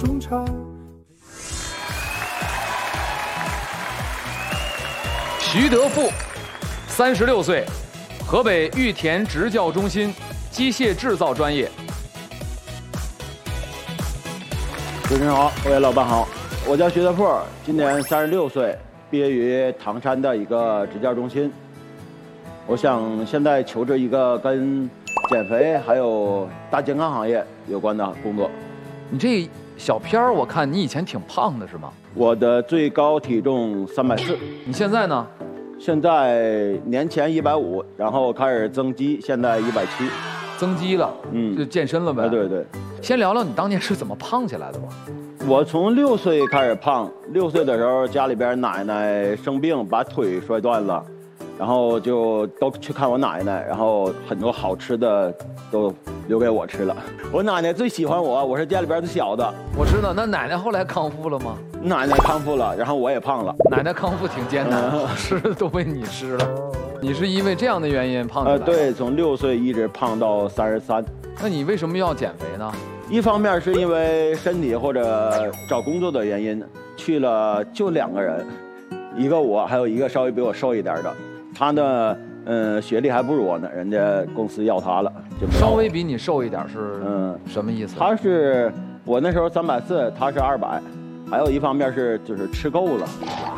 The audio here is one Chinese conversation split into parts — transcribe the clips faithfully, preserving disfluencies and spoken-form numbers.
徐德富，三十六岁，河北玉田职教中心机械制造专业。 主持人好，各位老板好，我叫徐德富，今年三十六岁，毕业于唐山的一个职教中心。我想现在求职一个跟减肥还有大健康行业有关的工作。 你这小片儿，我看你以前挺胖的是吗？ 我的最高体重三百四， 你现在呢？ 现在年前一百五，然后开始增肌，现在一百七， 增肌了， 嗯， 就健身了呗。 啊，对对。 先聊聊你当年是怎么胖起来的吧。 我从六岁开始胖，六岁的时候家里边奶奶生病，把腿摔断了。然后就都去看我奶奶，然后很多好吃的都留给我吃了。我奶奶最喜欢我，我是家里边最小的。 我知道，那奶奶后来康复了吗？ 奶奶康复了，然后我也胖了。 奶奶康复挺艰难，好吃的都被你吃了。你是因为这样的原因胖起来？ 呃，对，从六岁一直胖到三十三。 那你为什么要减肥呢？ 一方面是因为身体或者找工作的原因，去了就两个人，一个我，还有一个稍微比我瘦一点的。他呢，嗯，学历还不如我呢，人家公司要他了，就没有。 稍微比你瘦一点是嗯什么意思？ 他是我那时候三百四，他是二百，还有一方面是就是吃够了，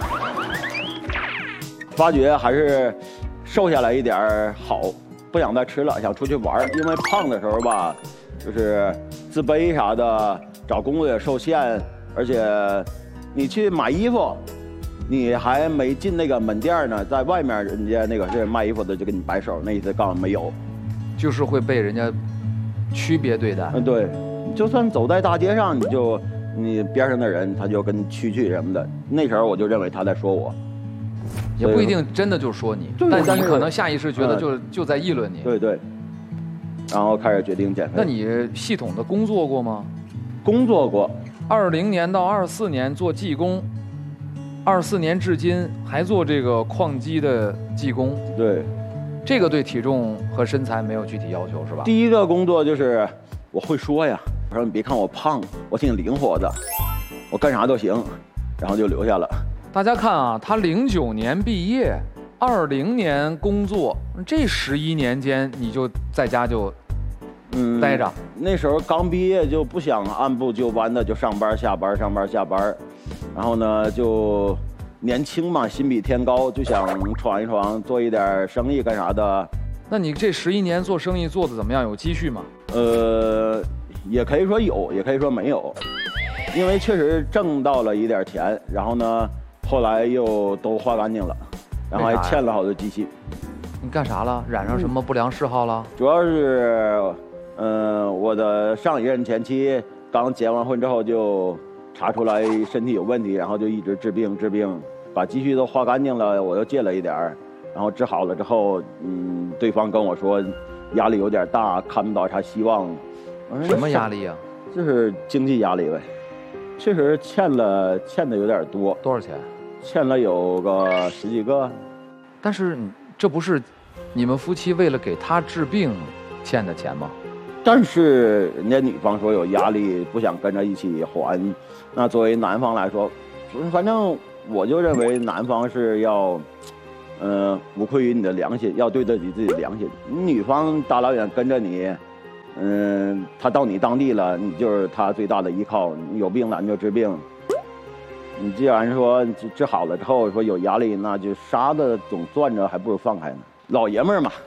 发觉还是瘦下来一点好，不想再吃了，想出去玩。因为胖的时候吧，就是自卑啥的，找工作也受限，而且你去买衣服。你还没进那个门店呢，在外面人家那个是卖衣服的，就给你摆手，那意思告诉没有， 就是会被人家区别对待。 嗯，对，就算走在大街上，你就你边上的人他就跟你蛐蛐什么的，那时候我就认为他在说我， 也不一定真的就说你，但你可能下意识觉得就、嗯、就在议论你。 对对，然后开始决定减肥。 那你系统的工作过吗？ 工作过， 二零年到二四年做技工。二四年至今还做这个矿机的技工， 对， 这个对体重和身材没有具体要求是吧？ 第一个工作就是我会说呀，我说你别看我胖，我挺灵活的，我干啥都行，然后就留下了。 大家看啊，他零九年毕业，二零年工作，这十一年间你就在家就嗯待着、嗯。 那时候刚毕业就不想按部就班的就上班下班上班下班。然后呢，就年轻嘛，心比天高，就想闯一闯，做一点生意干啥的。 那你这十一年做生意做的怎么样？有积蓄吗？ 呃，也可以说有，也可以说没有，因为确实挣到了一点钱，然后呢，后来又都花干净了，然后还欠了好多积蓄。 你干啥了？染上什么不良嗜好了？ 主要是，嗯、呃，我的上一任前妻刚结完婚之后就。查出来身体有问题，然后就一直治病治病，把积蓄都花干净了，我又借了一点儿，然后治好了之后，嗯，对方跟我说压力有点大，看不到啥希望。 什么压力啊？ 就是经济压力呗，确实欠了欠的有点多。 多少钱？ 欠了有个十几个。 但是这不是你们夫妻为了给他治病欠的钱吗？ 但是人家女方说有压力，不想跟着一起还。那作为男方来说，反正我就认为男方是要，呃，无愧于你的良心，要对得起自己的良心。女方大老远跟着你，嗯、呃，她到你当地了，你就是她最大的依靠。你有病咱就治病。你既然说治好了之后说有压力，那就沙子总攥着，还不如放开呢。老爷们儿嘛。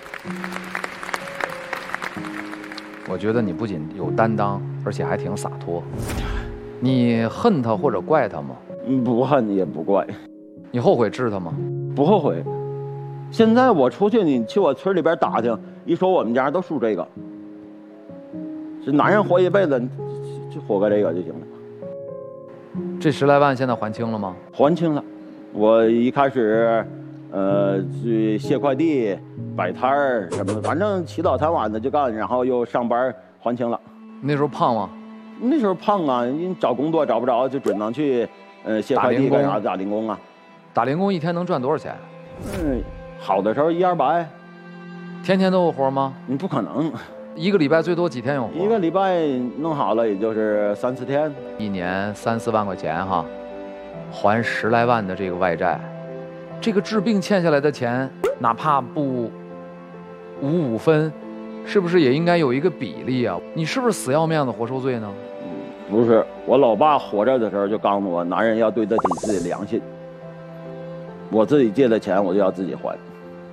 我觉得你不仅有担当，而且还挺洒脱。你恨他或者怪他吗？ 嗯，不恨也不怪。 你后悔治他吗？ 不后悔。现在我出去，你去我村里边打听，一说我们家都输这个。这男人活一辈子，就活个这个就行了。 这十来万现在还清了吗？ 还清了。我一开始，呃，去卸快递、摆摊儿什么的，反正起早贪晚的就干，然后又上班，还清了。 那时候胖吗？ 那时候胖啊，你找工作找不着，就只能去，呃，卸快递干啥打零工啊。 打零工一天能赚多少钱？ 嗯，好的时候一二百。 天天都有活吗？ 你不可能。 一个礼拜最多几天有活？ 一个礼拜弄好了也就是三四天， 一年三四万块钱哈，还十来万的这个外债，这个治病欠下来的钱，哪怕不五五分，是不是也应该有一个比例啊？你是不是死要面子活受罪呢？ 不是，我老爸活着的时候就告诉我，男人要对得起自己的良心。我自己借的钱，我就要自己还。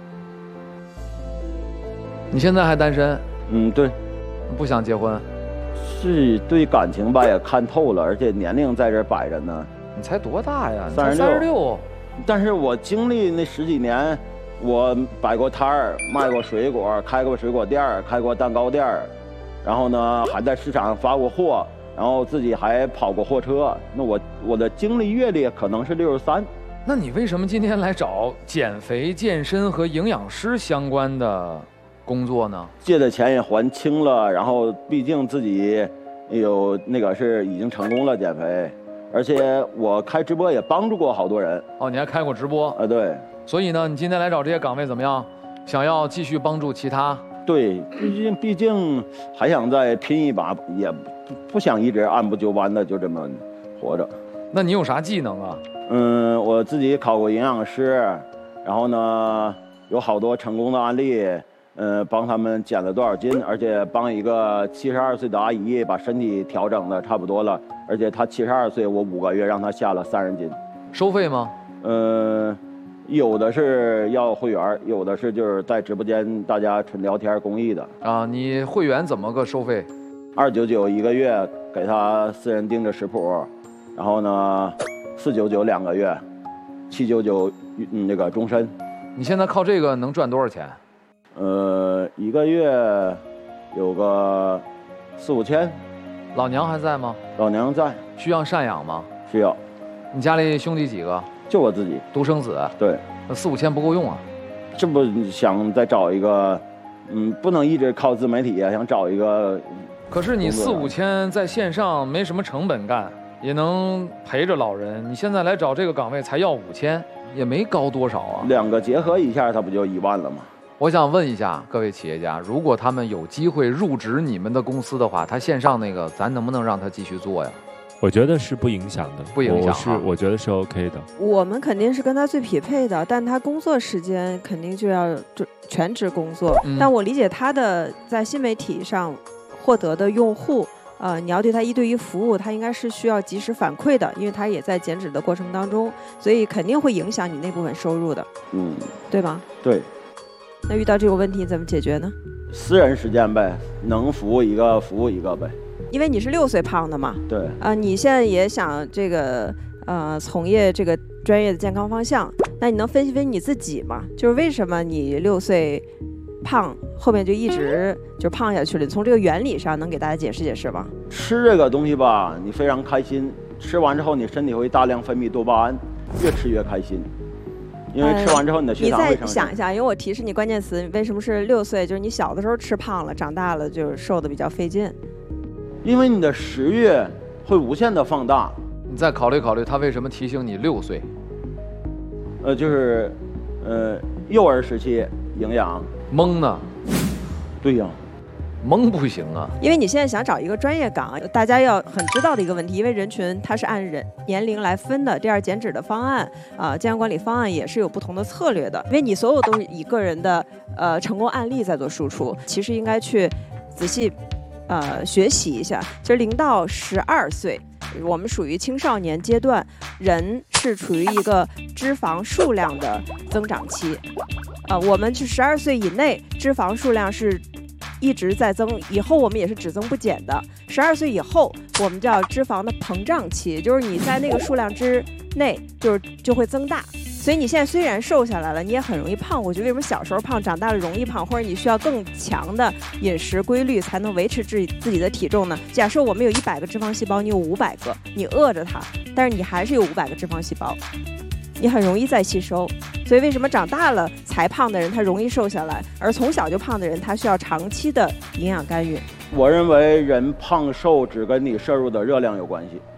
你现在还单身？ 嗯，对。 不想结婚？ 是对感情吧也看透了，而且年龄在这摆着呢。 你才多大呀？ 三十六。三十六。 但是我经历那十几年，我摆过摊儿，卖过水果，开过水果店，开过蛋糕店，然后呢还在市场上发过货。然后自己还跑过货车，那我我的经历阅历可能是六十三。 那你为什么今天来找减肥、健身和营养师相关的工作呢？ 借的钱也还清了，然后毕竟自己有那个是已经成功了减肥，而且我开直播也帮助过好多人。 哦，你还开过直播？ 啊，对。 所以呢，你今天来找这些岗位怎么样？想要继续帮助其他？对， 毕竟毕竟还想再拼一把，也不想一直按部就班的就这么活着。 那你有啥技能啊？ 嗯，我自己考过营养师，然后呢有好多成功的案例，嗯，帮他们减了多少斤，而且帮一个七十二岁的阿姨把身体调整的差不多了，而且她七十二岁，我五个月让她下了三十斤。 收费吗？ 嗯。有的是要会员，有的是就是在直播间大家纯聊天公益的啊。你会员怎么个收费？ 二九九一个月，给他私人定制食谱，然后呢，四九九两个月，七九九嗯那个终身。 你现在靠这个能赚多少钱？ 呃，一个月有个四五千。 老娘还在吗？ 老娘在。 需要赡养吗？ 需要。 你家里兄弟几个？ 就我自己， 独生子。 对， 那四五千不够用啊。 这不想再找一个，嗯，不能一直靠自媒体啊，想找一个。 可是你四五千在线上没什么成本干，也能陪着老人。你现在来找这个岗位才要五千，也没高多少啊。 两个结合一下，它不就一万了吗？ 我想问一下各位企业家，如果他们有机会入职你们的公司的话，他线上那个，咱能不能让他继续做呀？ 我觉得是不影响的， 不影响、啊， 我是我觉得是 OK 的。 我们肯定是跟他最匹配的，但他工作时间肯定就要就全职工作、嗯。但我理解他的在新媒体上获得的用户，呃，你要对他一对一服务，他应该是需要及时反馈的，因为他也在减脂的过程当中，所以肯定会影响你那部分收入的， 嗯， 对吗？ 对。 那遇到这个问题怎么解决呢？ 私人实践呗，能服务一个服务一个呗。 因为你是六岁胖的嘛， 对啊、呃，你现在也想这个呃从业这个专业的健康方向，那你能分析分析你自己吗？就是为什么你六岁胖，后面就一直就胖下去了？从这个原理上能给大家解释解释吗？ 吃这个东西吧，你非常开心，吃完之后你身体会大量分泌多巴胺，越吃越开心。因为吃完之后你的血糖会上升。 你再想一下，因为我提示你关键词，为什么是六岁？就是你小的时候吃胖了，长大了就瘦的比较费劲。 因为你的食欲会无限的放大。 你再考虑考虑，他为什么提醒你六岁？ 呃，就是，呃，幼儿时期营养懵呢？ 对呀， 懵不行啊。 因为你现在想找一个专业岗，大家要很知道的一个问题，因为人群它是按人年龄来分的。第二，减脂的方案啊、呃，健康管理方案也是有不同的策略的。因为你所有都是以个人的呃成功案例在做输出，其实应该去仔细。呃，学习一下，其实零到十二岁，我们属于青少年阶段，人是处于一个脂肪数量的增长期。呃，我们是十二岁以内，脂肪数量是一直在增，以后我们也是只增不减的。十二岁以后，我们叫脂肪的膨胀期，就是你在那个数量之内，就是就会增大。所以你现在虽然瘦下来了，你也很容易胖。我觉得为什么小时候胖，长大了容易胖，或者你需要更强的饮食规律才能维持自己自己的体重呢？假设我们有一百个脂肪细胞，你有五百个，你饿着它，但是你还是有五百个脂肪细胞，你很容易再吸收。所以为什么长大了才胖的人他容易瘦下来，而从小就胖的人他需要长期的营养干预？ 我认为人胖瘦只跟你摄入的热量有关系。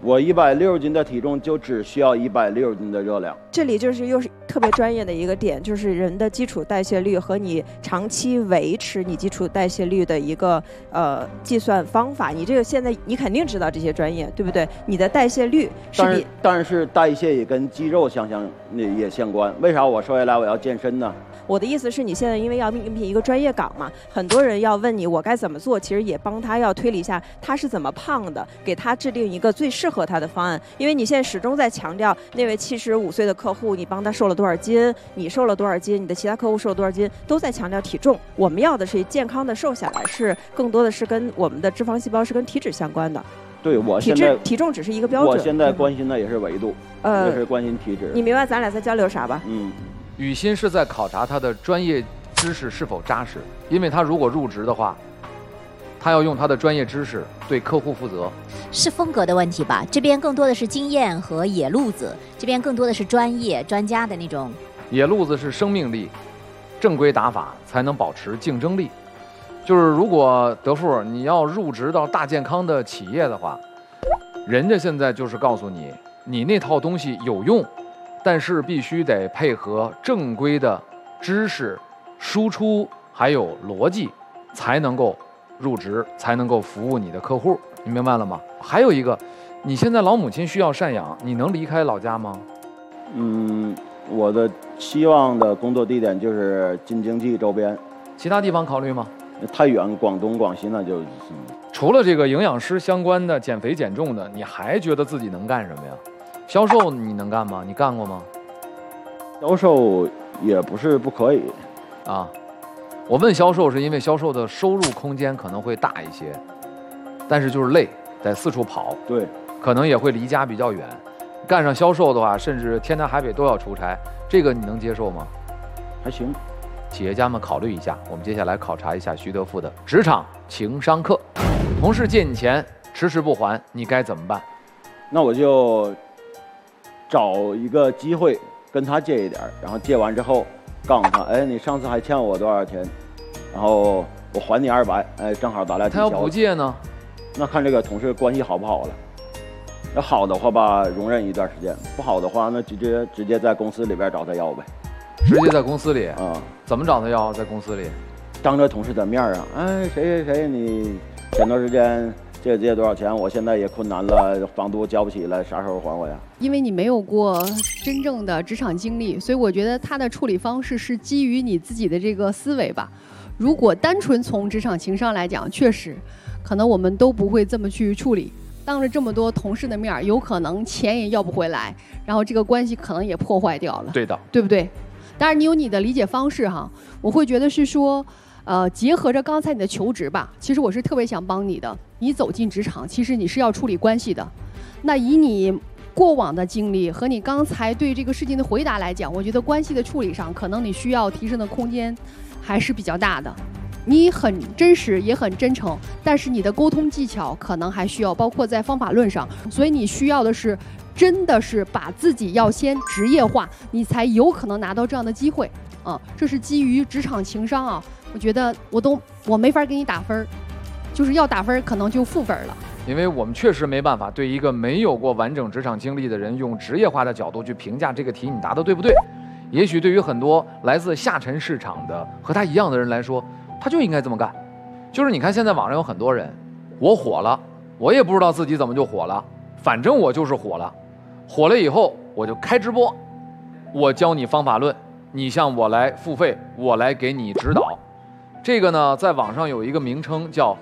我一百六十斤的体重就只需要一百六十斤的热量。 这里就是又是特别专业的一个点，就是人的基础代谢率和你长期维持你基础代谢率的一个呃计算方法。你这个现在你肯定知道这些专业，对不对？你的代谢率是但是比但是代谢也跟肌肉相相也相关。为啥我瘦下来我要健身呢？ 我的意思是你现在因为要应聘一个专业岗嘛，很多人要问你我该怎么做，其实也帮他要推理一下他是怎么胖的，给他制定一个最适合他的方案。因为你现在始终在强调那位七十五岁的客户，你帮他瘦了多少斤，你瘦了多少斤，你的其他客户瘦了多少斤，都在强调体重。我们要的是健康的瘦下来，是更多的是跟我们的脂肪细胞是跟体脂相关的。 对，我体现在质体重只是一个标准。 我现在关心的也是维度， 呃也是关心体脂。 你明白咱俩在交流啥吧？ 嗯。 雨欣是在考察他的专业知识是否扎实，因为他如果入职的话，他要用他的专业知识对客户负责。 是风格的问题吧？这边更多的是经验和野路子，这边更多的是专业专家的那种。 野路子是生命力，正规打法才能保持竞争力。就是如果德富你要入职到大健康的企业的话，人家现在就是告诉你，你那套东西有用，但是必须得配合正规的知识输出还有逻辑，才能够入职，才能够服务你的客户。你明白了吗？还有一个，你现在老母亲需要赡养，你能离开老家吗？ 嗯，我的希望的工作地点就是京津冀周边， 其他地方考虑吗？ 太远，广东、广西那就。 除了这个营养师相关的减肥减重的，你还觉得自己能干什么呀？销售你能干吗？你干过吗？ 销售也不是不可以啊。我问销售是因为销售的收入空间可能会大一些，但是就是累，得四处跑， 对， 可能也会离家比较远。干上销售的话，甚至天南海北都要出差，这个你能接受吗？ 还行。 企业家们考虑一下。我们接下来考察一下徐德富的职场情商课。同事借你钱迟迟不还，你该怎么办？ 那我就找一个机会跟他借一点，然后借完之后告诉他，哎，你上次还欠我多少钱，然后我还你二百，哎，正好咱俩抵消。 他要不借呢？ 那看这个同事关系好不好了。要好的话吧，容忍一段时间；不好的话，那直接直接在公司里边找他要呗。 直接在公司里啊、嗯？ 怎么找他要？在公司里， 当着同事的面啊，哎，谁谁谁，你前段时间借借多少钱？我现在也困难了，房租交不起了，啥时候还我呀？ 因为你没有过真正的职场经历，所以我觉得他的处理方式是基于你自己的这个思维吧。如果单纯从职场情商来讲，确实，可能我们都不会这么去处理。当着这么多同事的面，有可能钱也要不回来，然后这个关系可能也破坏掉了。 对的， 对不对？当然，你有你的理解方式哈。我会觉得是说，呃，结合着刚才你的求职吧，其实我是特别想帮你的。你走进职场，其实你是要处理关系的。那以你过往的经历和你刚才对这个事情的回答来讲，我觉得关系的处理上，可能你需要提升的空间还是比较大的。你很真实，也很真诚，但是你的沟通技巧可能还需要，包括在方法论上。所以你需要的是，真的是把自己要先职业化，你才有可能拿到这样的机会啊！这是基于职场情商啊，我觉得我都我没法给你打分，就是要打分可能就负分了。 因为我们确实没办法对一个没有过完整职场经历的人，用职业化的角度去评价这个题你答得对不对。也许对于很多来自下沉市场的和他一样的人来说，他就应该这么干。就是你看现在网上有很多人，我火了，我也不知道自己怎么就火了，反正我就是火了。火了以后我就开直播，我教你方法论，你向我来付费，我来给你指导。这个呢，在网上有一个名称叫